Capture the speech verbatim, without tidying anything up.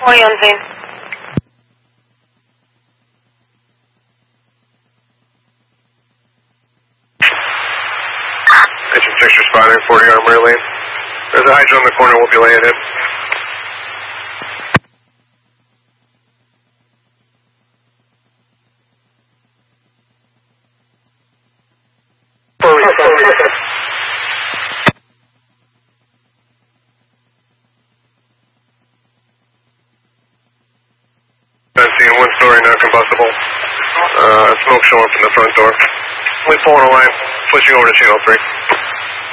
Hawaii on scene. Engine six responding, forty Armory Lane. There's a hydro in the corner, we'll be laying in. I'm seeing one story, non-combustible. Uh, smoke showing from the front door. We pulling a line, switching over to channel three.